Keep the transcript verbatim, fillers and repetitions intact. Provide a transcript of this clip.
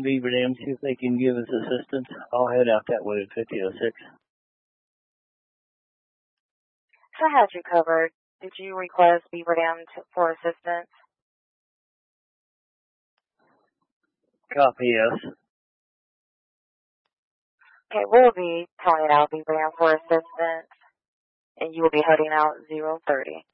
Beaver Dam, see if they can give us assistance. I'll head out that way at fifty oh six. So I had you covered. Did you request Beaver Dam to, for assistance? Copy, yes. Okay, we'll be calling out Beaver Dam for assistance, and you will be heading out zero thirty.